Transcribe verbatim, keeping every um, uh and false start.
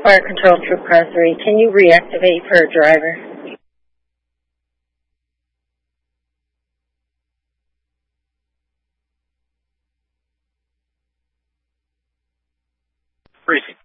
Fire Control Troop Car three. Can you reactivate for a driver? Briefing.